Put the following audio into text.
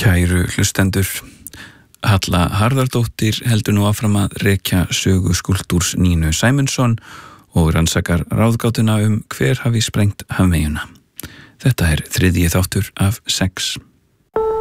Kæru hlustendur, Halla Harðardóttir heldur nú áfram að rekja sögu skúlptúrs Nínu Sæmundsson og rannsakar ráðgátuna hver hafi sprengt hafmeyjuna. Þetta þriðji þáttur af 6.